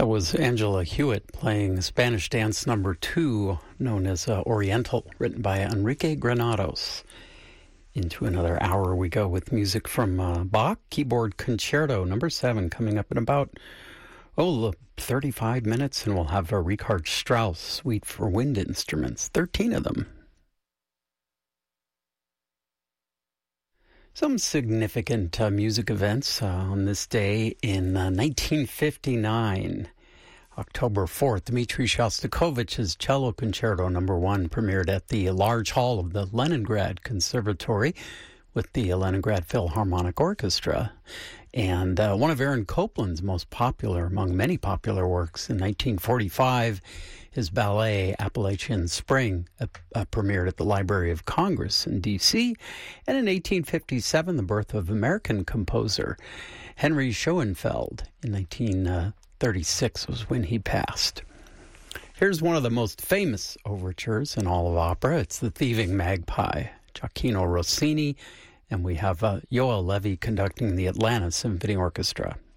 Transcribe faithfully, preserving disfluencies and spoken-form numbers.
That was Angela Hewitt playing Spanish dance number two, known as uh, Oriental, written by Enrique Granados. Into another hour we go with music from uh, Bach, Keyboard Concerto number seven, coming up in about, oh, thirty-five minutes, and we'll have a Richard Strauss suite for wind instruments, thirteen of them. Some significant uh, music events uh, on this day in uh, nineteen fifty-nine. October fourth, Dmitri Shostakovich's Cello Concerto number one premiered at the large hall of the Leningrad Conservatory with the Leningrad Philharmonic Orchestra. And uh, one of Aaron Copland's most popular, among many popular works, in nineteen forty-five, his ballet Appalachian Spring uh, uh, premiered at the Library of Congress in D C And in eighteen fifty-seven, the birth of American composer Henry Schoenfeld. In nineteen thirty-six was when he passed. Here's one of the most famous overtures in all of opera. It's The Thieving Magpie, Gioacchino Rossini, and we have uh, Yoel Levy conducting the Atlanta Symphony Orchestra.